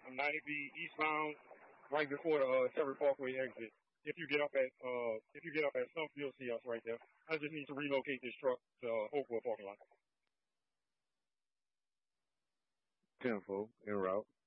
I'm 90B eastbound, right before the Terry Parkway exit. If you get up at Stump, you'll see us right there. I just need to relocate this truck to Oakwood parking lot. 10-4, en route.